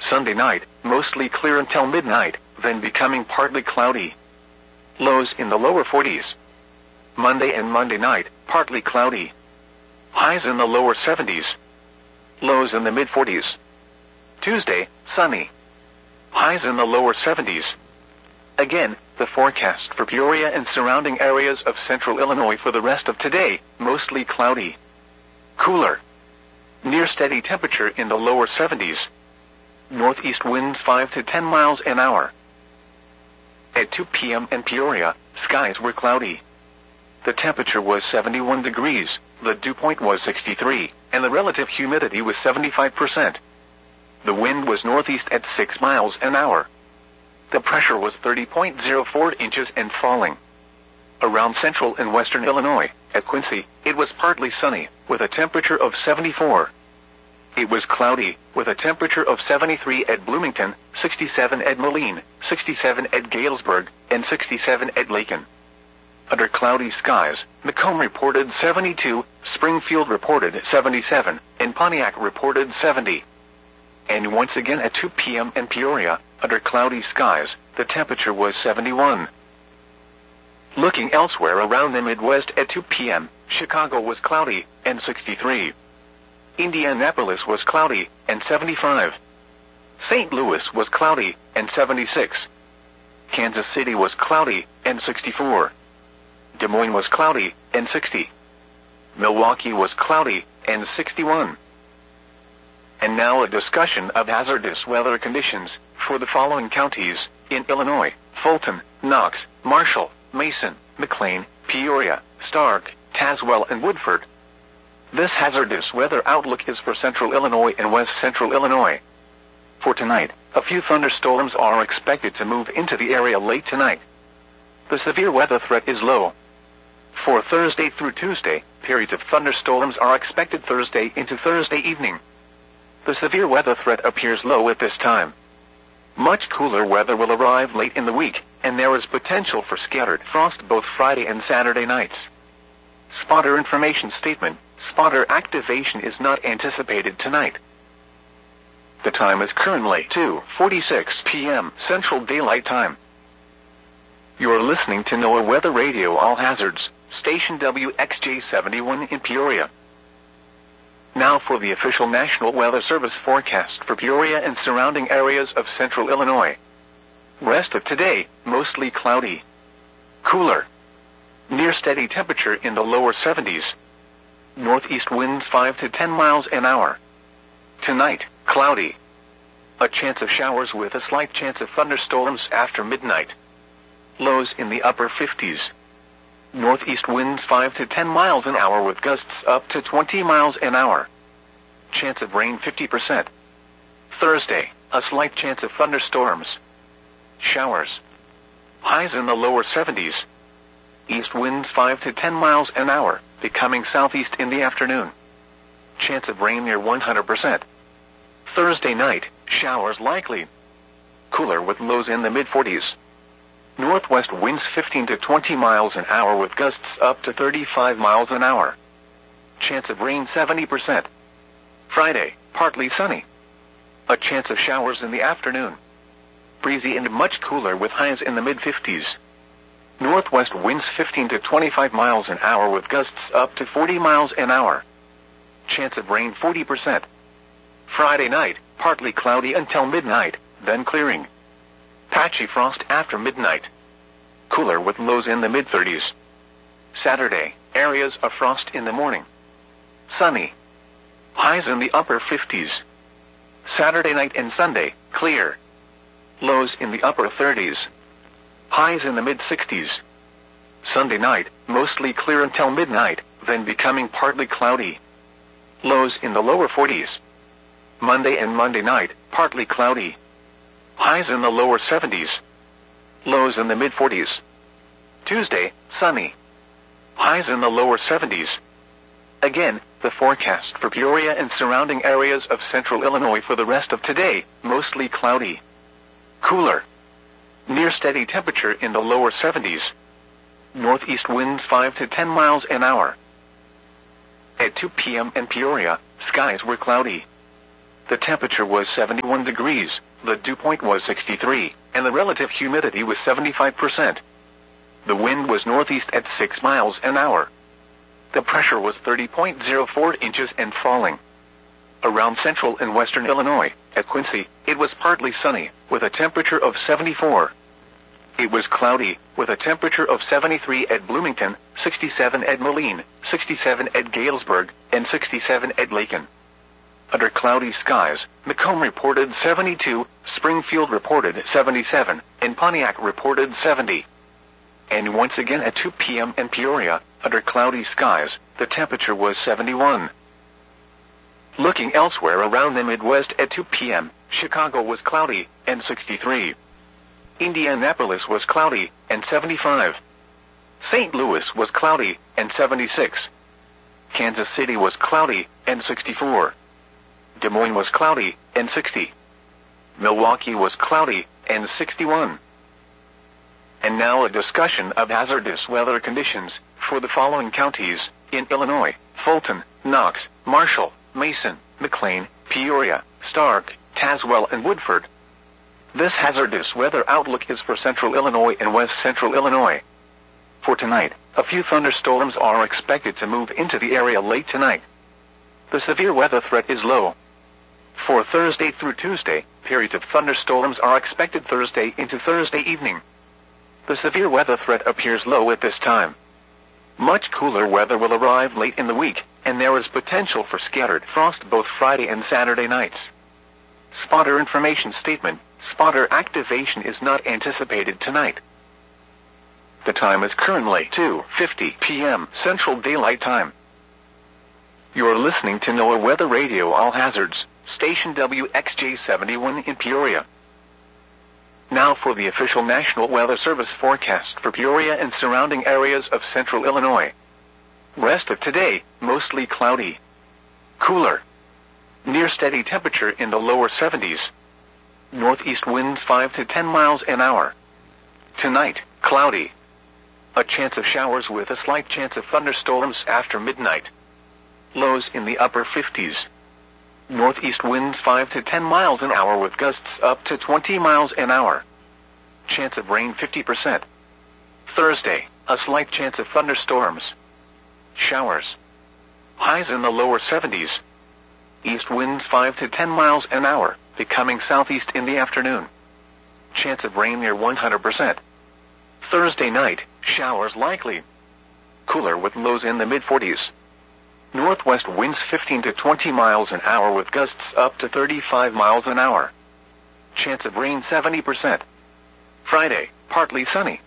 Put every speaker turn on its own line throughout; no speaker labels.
Sunday night, mostly clear until midnight, then becoming partly cloudy. Lows in the lower 40s. Monday and Monday night, partly cloudy. Highs in the lower 70s. Lows in the mid-40s. Tuesday, sunny. Highs in the lower 70s. Again, the forecast for Peoria and surrounding areas of central Illinois for the rest of today, mostly cloudy. Cooler. Near steady temperature in the lower 70s. Northeast winds 5 to 10 miles an hour. At 2 p.m. in Peoria, skies were cloudy. The temperature was 71 degrees, the dew point was 63, and the relative humidity was 75%. The wind was northeast at 6 miles an hour. The pressure was 30.04 inches and falling. Around central and western Illinois, at Quincy, it was partly sunny, with a temperature of 74. It was cloudy, with a temperature of 73 at Bloomington, 67 at Moline, 67 at Galesburg, and 67 at Lakin. Under cloudy skies, Macomb reported 72, Springfield reported 77, and Pontiac reported 70. And once again at 2 p.m. in Peoria, under cloudy skies, the temperature was 71. Looking elsewhere around the Midwest at 2 p.m., Chicago was cloudy, and 63. Indianapolis was cloudy, and 75. St. Louis was cloudy, and 76. Kansas City was cloudy, and 64. Des Moines was cloudy, and 60. Milwaukee was cloudy, and 61. And now a discussion of hazardous weather conditions for the following counties in Illinois: Fulton, Knox, Marshall, Mason, McLean, Peoria, Stark, Tazewell, and Woodford. This hazardous weather outlook is for central Illinois and west central Illinois. For tonight, a few thunderstorms are expected to move into the area late tonight. The severe weather threat is low. For Thursday through Tuesday, periods of thunderstorms are expected Thursday into Thursday evening. The severe weather threat appears low at this time. Much cooler weather will arrive late in the week, and there is potential for scattered frost both Friday and Saturday nights. Spotter information statement: spotter activation is not anticipated tonight. The time is currently 2:46 p.m. Central Daylight Time. You're listening to NOAA Weather Radio All Hazards, station WXJ71 in Peoria. Now for the official National Weather Service forecast for Peoria and surrounding areas of central Illinois. Rest of today, mostly cloudy. Cooler. Near steady temperature in the lower 70s. Northeast winds 5 to 10 miles an hour. Tonight, cloudy. A chance of showers with a slight chance of thunderstorms after midnight. Lows in the upper 50s. Northeast winds 5 to 10 miles an hour with gusts up to 20 miles an hour. Chance of rain 50%. Thursday, a slight chance of thunderstorms. Showers. Highs in the lower 70s. East winds 5 to 10 miles an hour, becoming southeast in the afternoon. Chance of rain near 100%. Thursday night, showers likely. Cooler with lows in the mid-40s. Northwest winds 15 to 20 miles an hour with gusts up to 35 miles an hour. Chance of rain 70%. Friday, partly sunny. A chance of showers in the afternoon. Breezy and much cooler with highs in the mid-50s. Northwest winds 15 to 25 miles an hour with gusts up to 40 miles an hour. Chance of rain 40%. Friday night, partly cloudy until midnight, then clearing. Patchy frost after midnight. Cooler with lows in the mid-30s. Saturday, areas of frost in the morning. Sunny. Highs in the upper 50s. Saturday night and Sunday, clear. Lows in the upper 30s. Highs in the mid-60s. Sunday night, mostly clear until midnight, then becoming partly cloudy. Lows in the lower 40s. Monday and Monday night, partly cloudy. Highs in the lower 70s. Lows in the mid-40s. Tuesday, sunny. Highs in the lower 70s. Again, the forecast for Peoria and surrounding areas of central Illinois for the rest of today, mostly cloudy. Cooler. Near steady temperature in the lower 70s. Northeast winds 5 to 10 miles an hour. At 2 p.m. in Peoria, skies were cloudy. the temperature was 71 degrees, the dew point was 63, and the relative humidity was 75%. The wind was northeast at 6 miles an hour. The pressure was 30.04 inches and falling. Around central and western Illinois, at Quincy, it was partly sunny, with a temperature of 74. It was cloudy, with a temperature of 73 at Bloomington, 67 at Moline, 67 at Galesburg, and 67 at Lakin. Under cloudy skies, Macomb reported 72, Springfield reported 77, and Pontiac reported 70. And once again at 2 p.m. in Peoria, under cloudy skies, the temperature was 71. Looking elsewhere around the Midwest at 2 p.m., Chicago was cloudy, and 63. Indianapolis was cloudy, and 75. St. Louis was cloudy, and 76. Kansas City was cloudy, and 64. Des Moines was cloudy, and 60. Milwaukee was cloudy, and 61. And now a discussion of hazardous weather conditions for the following counties in Illinois: Fulton, Knox, Marshall, Mason, McLean, Peoria, Stark, Tazewell, and Woodford. This hazardous weather outlook is for central Illinois and west central Illinois. For tonight, a few thunderstorms are expected to move into the area late tonight. The severe weather threat is low. For Thursday through Tuesday, periods of thunderstorms are expected Thursday into Thursday evening. The severe weather threat appears low at this time. Much cooler weather will arrive late in the week, and there is potential for scattered frost both Friday and Saturday nights. Spotter information statement: spotter activation is not anticipated tonight. The time is currently 2:50 p.m. Central Daylight Time. You're listening to NOAA Weather Radio All Hazards, station WXJ71 in Peoria. Now for the official National Weather Service forecast for Peoria and surrounding areas of central Illinois. Rest of today, mostly cloudy. Cooler. Near steady temperature in the lower 70s. Northeast winds 5 to 10 miles an hour. Tonight, cloudy. A chance of showers with a slight chance of thunderstorms after midnight. Lows in the upper 50s. Northeast winds 5 to 10 miles an hour with gusts up to 20 miles an hour. Chance of rain 50%. Thursday, a slight chance of thunderstorms. Showers. Highs in the lower 70s. East winds 5 to 10 miles an hour, becoming southeast in the afternoon. Chance of rain near 100%. Thursday night, showers likely. Cooler with lows in the mid-40s. Northwest winds 15 to 20 miles an hour with gusts up to 35 miles an hour. Chance of rain 70%. Friday, partly sunny.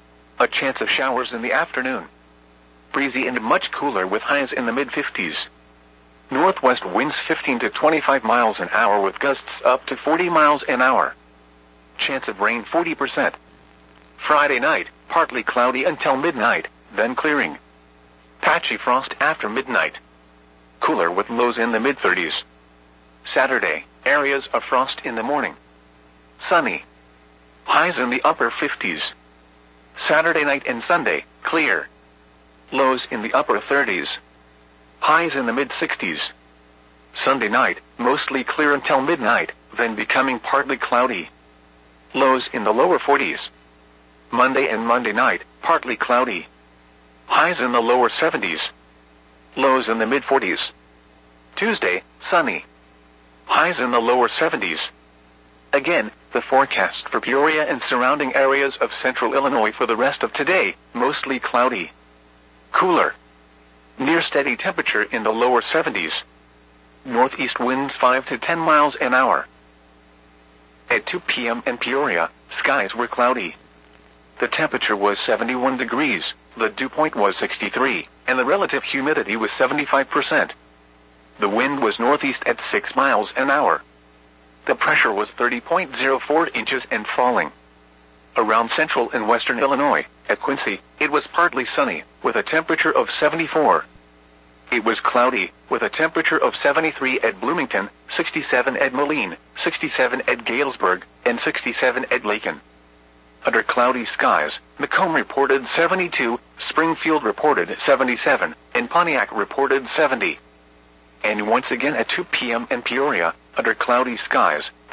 A chance of showers in the afternoon. Breezy and much cooler with highs in the mid-50s. Northwest winds 15 to 25 miles an hour with gusts up to 40 miles an hour. Chance of rain 40%. Friday night, partly cloudy until midnight, then clearing. Patchy frost after midnight. Cooler with lows in the mid-30s. Saturday, areas of frost in the morning. Sunny. Highs in the upper 50s. Saturday night and Sunday, clear. Lows in the upper 30s. Highs in the mid-60s. Sunday night, mostly clear until midnight, then becoming partly cloudy. Lows in the lower 40s. Monday and Monday night, partly cloudy. Highs in the lower 70s. Lows in the mid-40s. Tuesday, sunny. Highs in the lower 70s. Again, the forecast for Peoria and surrounding areas of central Illinois for the rest of today, mostly cloudy. Cooler. Near steady temperature in the lower 70s. Northeast winds 5 to 10 miles an hour. At 2 p.m. in Peoria, skies were cloudy. The temperature was 71 degrees, the dew point was 63, and the relative humidity was 75%. The wind was northeast at 6 miles an hour. The pressure was 30.04 inches and falling. Around central and western Illinois, at Quincy, it was partly sunny, with a temperature of 74. It was cloudy, with a temperature of 73 at Bloomington, 67 at Moline, 67 at Galesburg, and 67 at Lakin. Under cloudy skies, Macomb reported 72, Springfield reported 77, and Pontiac reported 70. and once again at 2 p.m. in Peoria, under cloudy skies.